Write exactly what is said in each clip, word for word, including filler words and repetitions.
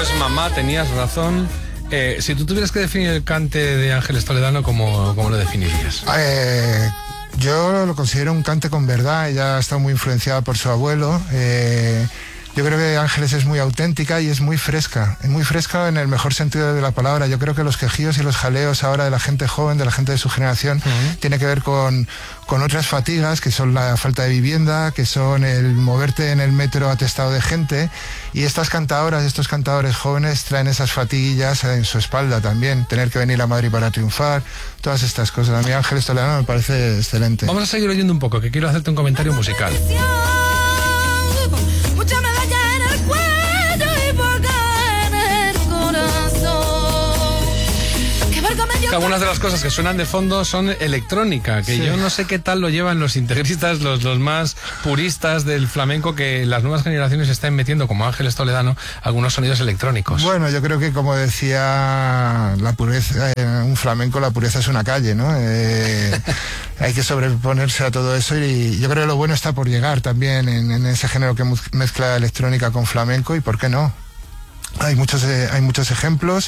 es mamá, tenías razón. Eh, si tú tuvieras que definir el cante de Ángeles Toledano, ¿cómo, cómo lo definirías? Eh, yo lo considero un cante con verdad. Ella ha estado muy influenciada por su abuelo. Eh, yo creo que Ángeles es muy auténtica y es muy fresca. Es muy fresca en el mejor sentido de la palabra. Yo creo que los quejíos y los jaleos ahora de la gente joven, de la gente de su generación, uh-huh. tiene que ver con, con otras fatigas, que son la falta de vivienda, que son el moverte en el metro atestado de gente. Y estas cantadoras, estos cantadores jóvenes traen esas fatiguillas en su espalda también. Tener que venir a Madrid para triunfar, todas estas cosas. A mí Ángeles Toledano me parece excelente. Vamos a seguir oyendo un poco, que quiero hacerte un comentario musical. Algunas de las cosas que suenan de fondo son electrónica, que sí. Yo no sé qué tal lo llevan los integristas, los, los más puristas del flamenco, que las nuevas generaciones están metiendo, como Ángeles Toledano, algunos sonidos electrónicos. Bueno, yo creo que, como decía la pureza, en un flamenco la pureza es una calle, ¿no? Eh, hay que sobreponerse a todo eso y yo creo que lo bueno está por llegar también en, en ese género que mezcla electrónica con flamenco, y ¿por qué no? Hay muchos, eh, hay muchos ejemplos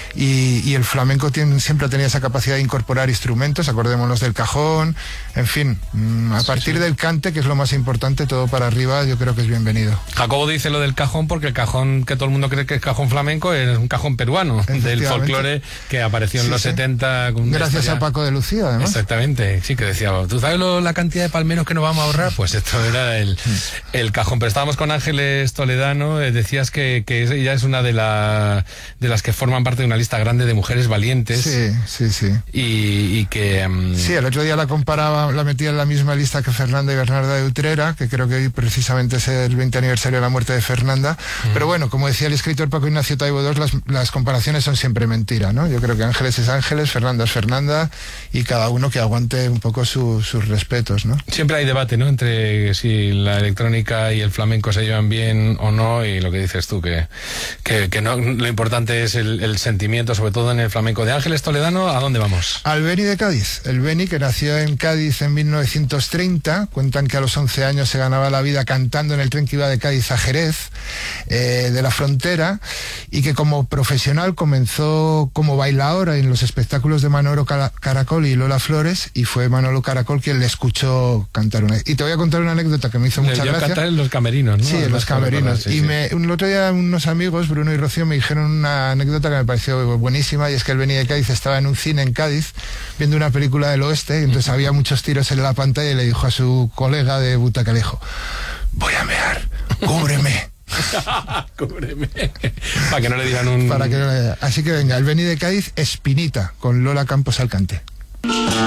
y, y el flamenco tiene, siempre ha tenido esa capacidad de incorporar instrumentos, acordémonos del cajón, en fin, mmm, a partir sí, sí. del cante, que es lo más importante, todo para arriba, yo creo que es bienvenido. Jacobo dice lo del cajón porque el cajón que todo el mundo cree que es cajón flamenco es un cajón peruano, del folclore que apareció en sí, los sí. setenta. Con Gracias a Paco de Lucía, además. Exactamente, sí, que decía, ¿tú sabes lo, la cantidad de palmeros que nos vamos a ahorrar? Pues esto era el, el cajón. Pero estábamos con Ángeles Toledano, eh, decías que, que ella es una de, la, de las que forman parte de una lista grande de mujeres valientes. Sí, sí, sí. Y, y que... Um... Sí, el otro día la comparaba, la metía en la misma lista que Fernanda y Bernarda de Utrera, que creo que hoy precisamente es el veinte aniversario de la muerte de Fernanda. Mm. Pero bueno, como decía el escritor Paco Ignacio Taibo dos, las, las comparaciones son siempre mentira, ¿no? Yo creo que Ángeles es Ángeles, Fernanda es Fernanda, y cada uno que aguante un poco su, sus respetos, ¿no? Siempre hay debate, ¿no? Entre si la electrónica y el flamenco se llevan bien o no, y lo que dices tú, que, que, que no, lo importante es el, el sentimiento, sobre todo en el flamenco. De Ángeles Toledano, ¿a dónde vamos? Al Beni de Cádiz. El Beni, que nació en Cádiz en mil novecientos treinta, cuentan que a los once años se ganaba la vida cantando en el tren que iba de Cádiz a Jerez, eh, de la frontera, y que como profesional comenzó como bailaora en los espectáculos de Manolo Caracol y Lola Flores, y fue Manolo Caracol quien le escuchó cantar una... Y te voy a contar una anécdota que me hizo mucha gracia. Cantar en los camerinos, ¿no? Sí, en los camerinos. Sí, y sí. Me, un otro día unos amigos, Bruno y Rocío, me dijeron una anécdota que me pareció buenísima, y es que el Beni de Cádiz estaba en un cine en Cádiz viendo una película del oeste, y entonces había muchos tiros en la pantalla, y le dijo a su colega de butaca, le dijo: voy a mear, cúbreme. Cúbreme. Para que no le digan un... Para que no le... Así que venga, el Beni de Cádiz, Espinita, con Lola Campos al cante.